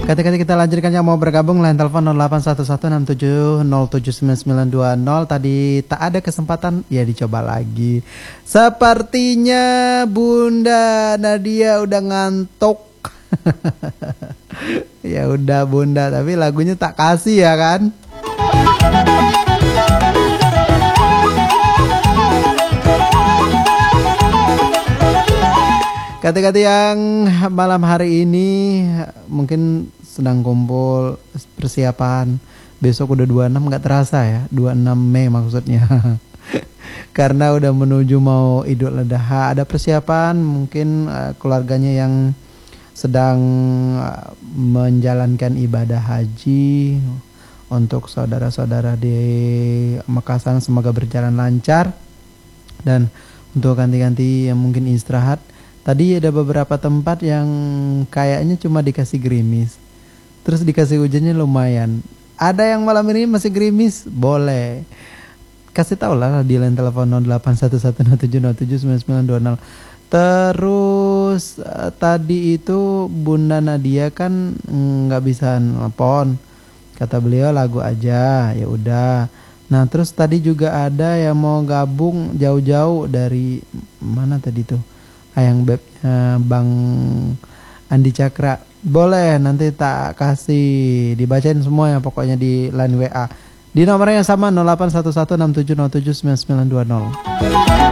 Ketika kita lanjutkan yang mau bergabung line telepon 081167079920. Tadi tak ada kesempatan ya dicoba lagi. Sepertinya Bunda Nadia udah ngantuk. Ya udah Bunda, tapi lagunya tak kasih ya kan? Kata-kata yang malam hari ini mungkin sedang kumpul persiapan. Besok udah 26, nggak terasa ya, 26 Mei maksudnya. Karena udah menuju mau Idul Adha, ada persiapan mungkin keluarganya yang sedang menjalankan ibadah haji. Untuk saudara-saudara di Makassar semoga berjalan lancar. Dan untuk ganti-ganti yang mungkin istirahat, tadi ada beberapa tempat yang kayaknya cuma dikasih gerimis, terus dikasih hujannya lumayan. Ada yang malam ini masih gerimis, boleh kasih tahu lah di line telepon 081107079920. Terus tadi itu Bunda Nadia kan nggak bisa nelpon, kata beliau lagu aja, ya udah. Nah terus tadi juga ada yang mau gabung jauh-jauh dari mana tadi tuh, Ayang Beb, Bang Andi Cakra. Boleh nanti tak kasih dibacain semua ya pokoknya di line WA. Di nomor yang sama 081167079920.